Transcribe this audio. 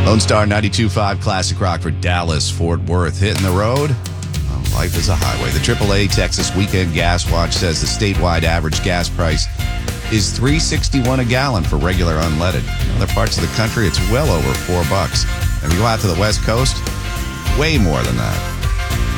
Lone Star 92.5 Classic Rock for Dallas, Fort Worth. Hitting the road. Well, life is a highway. The AAA Texas Weekend Gas Watch says the statewide average gas price is $3.61 a gallon for regular unleaded. In other parts of the country, it's well over $4. And if you go out to the West Coast, way more than that.